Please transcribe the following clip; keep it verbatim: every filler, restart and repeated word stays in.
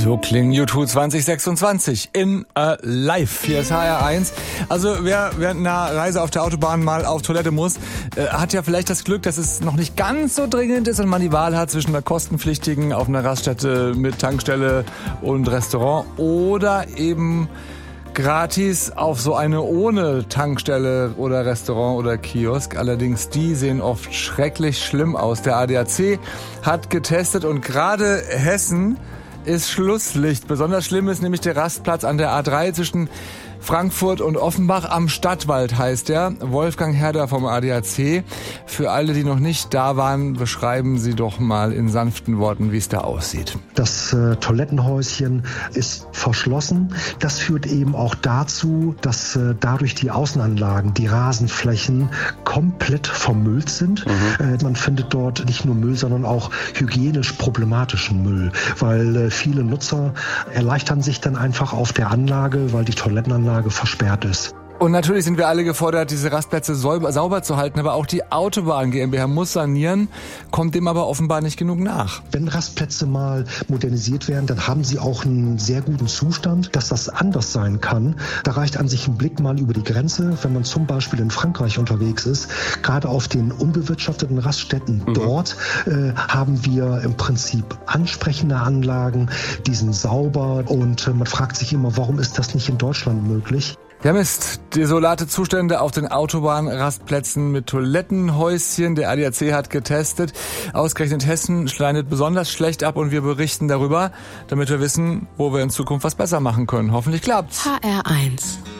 So klingen U zwei zwanzig sechsundzwanzig in uh, live. Hier ist H R eins. Also wer während einer Reise auf der Autobahn mal auf Toilette muss, äh, hat ja vielleicht das Glück, dass es noch nicht ganz so dringend ist und man die Wahl hat zwischen einer kostenpflichtigen auf einer Raststätte mit Tankstelle und Restaurant oder eben gratis auf so eine ohne Tankstelle oder Restaurant oder Kiosk. Allerdings die sehen oft schrecklich schlimm aus. Der A D A C hat getestet und gerade Hessen ist Schlusslicht. Besonders schlimm ist nämlich der Rastplatz an der A drei zwischen Frankfurt und Offenbach am Stadtwald heißt er. Wolfgang Herder vom A D A C. Für alle, die noch nicht da waren, beschreiben Sie doch mal in sanften Worten, wie es da aussieht. Das äh, Toilettenhäuschen ist verschlossen. Das führt eben auch dazu, dass äh, dadurch die Außenanlagen, die Rasenflächen komplett vermüllt sind. Mhm. Äh, man findet dort nicht nur Müll, sondern auch hygienisch problematischen Müll, weil äh, viele Nutzer erleichtern sich dann einfach auf der Anlage, weil die Toilettenanlage versperrt ist. Und natürlich sind wir alle gefordert, diese Rastplätze sauber, sauber zu halten, aber auch die Autobahn GmbH muss sanieren, kommt dem aber offenbar nicht genug nach. Wenn Rastplätze mal modernisiert werden, dann haben sie auch einen sehr guten Zustand. Dass das anders sein kann, da reicht an sich ein Blick mal über die Grenze, wenn man zum Beispiel in Frankreich unterwegs ist. Gerade auf den unbewirtschafteten Raststätten mhm. dort äh, haben wir im Prinzip ansprechende Anlagen, die sind sauber und äh, man fragt sich immer, warum ist das nicht in Deutschland möglich? Ja Mist, desolate Zustände auf den Autobahnrastplätzen mit Toilettenhäuschen. Der A D A C hat getestet. Ausgerechnet Hessen schneidet besonders schlecht ab und wir berichten darüber, damit wir wissen, wo wir in Zukunft was besser machen können. Hoffentlich klappt's. H R eins